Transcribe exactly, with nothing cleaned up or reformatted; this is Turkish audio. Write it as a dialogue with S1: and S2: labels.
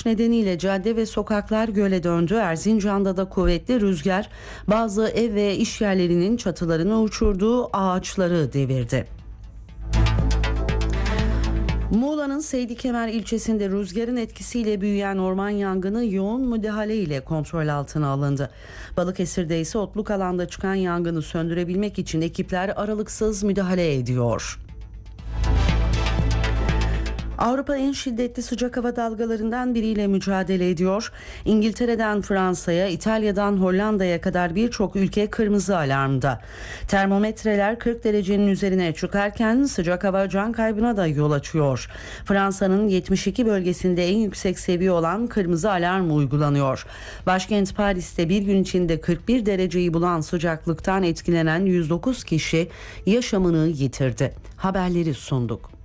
S1: yağış nedeniyle cadde ve sokaklar göle döndü. Erzincan'da da kuvvetli rüzgar bazı ev ve iş yerlerinin çatılarını uçurdu, ağaçları devirdi. Muğla'nın Seydikemer ilçesinde rüzgarın etkisiyle büyüyen orman yangını yoğun müdahale ile kontrol altına alındı. Balıkesir'de ise otluk alanda çıkan yangını söndürebilmek için ekipler aralıksız müdahale ediyor. Avrupa en şiddetli sıcak hava dalgalarından biriyle mücadele ediyor. İngiltere'den Fransa'ya, İtalya'dan Hollanda'ya kadar birçok ülke kırmızı alarmda. Termometreler kırk derecenin üzerine çıkarken sıcak hava can kaybına da yol açıyor. Fransa'nın yetmiş iki bölgesinde en yüksek seviye olan kırmızı alarm uygulanıyor. Başkent Paris'te bir gün içinde kırk bir dereceyi bulan sıcaklıktan etkilenen yüz dokuz kişi yaşamını yitirdi. Haberleri sunduk.